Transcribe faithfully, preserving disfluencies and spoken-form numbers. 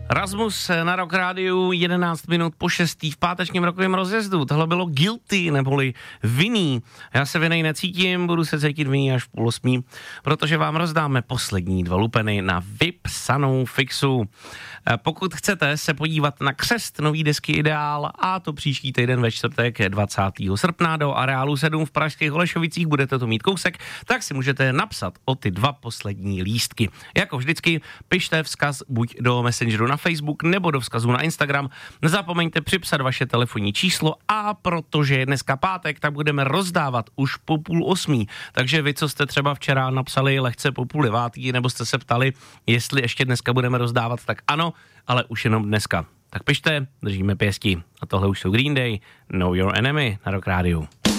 Rasmus na Rock Rádiu, jedenáct minut po šestý v pátečním rokovém rozjezdu. Tohle bylo Guilty, neboli Vinný. Já se vinej necítím, budu se cítit vinný až v půl osmí, protože vám rozdáme poslední dva lupeny na vypsanou fixu. Pokud chcete se podívat na křest nový desky Ideál, a to příští týden ve čtvrtek dvacátého srpna do Areálu sedm v pražských Holešovicích, budete to mít kousek, tak si můžete napsat o ty dva poslední lístky. Jako vždycky, pište vzkaz buď do Messengeru na Facebook nebo do vzkazu na Instagram. Nezapomeňte připsat vaše telefonní číslo, a protože je dneska pátek, tak budeme rozdávat už po půl osmí. Takže vy, co jste třeba včera napsali lehce po půl devátý, nebo jste se ptali, jestli ještě dneska budeme rozdávat, tak ano, ale už jenom dneska. Tak pište, držíme pěsti. A tohle už jsou Green Day, Know Your Enemy na Rock Rádiu.